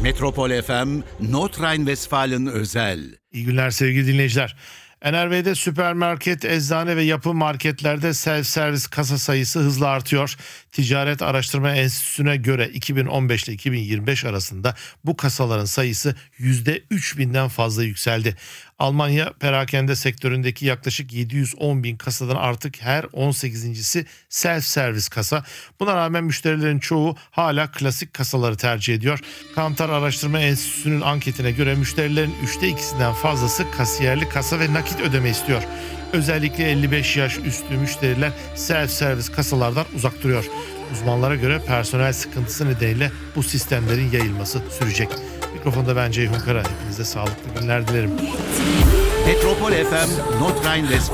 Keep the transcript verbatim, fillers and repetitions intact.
Metropol F M, Nordrhein-Westfalen özel. İyi günler sevgili dinleyiciler. N R V'de süpermarket, eczane ve yapı marketlerde self-servis kasa sayısı hızla artıyor. Ticaret Araştırma Enstitüsü'ne göre iki bin on beş ile iki bin yirmi beş arasında bu kasaların sayısı yüzde üç binden fazla yükseldi. Almanya perakende sektöründeki yaklaşık yedi yüz on bin kasadan artık her on sekizincisi self-servis kasa. Buna rağmen müşterilerin çoğu hala klasik kasaları tercih ediyor. Kantar Araştırma Enstitüsü'nün anketine göre müşterilerin üçte ikisinden fazlası kasiyerli kasa ve nakit ödeme istiyor. Özellikle elli beş yaş üstü müşteriler self-servis kasalardan uzak duruyor. Uzmanlara göre personel sıkıntısı nedeniyle bu sistemlerin yayılması sürecek. Mikrofonda ben Ceyhun Kara. Hepinize sağlıklı günler dilerim. Metropol F M, Nordrhein-Westfalen.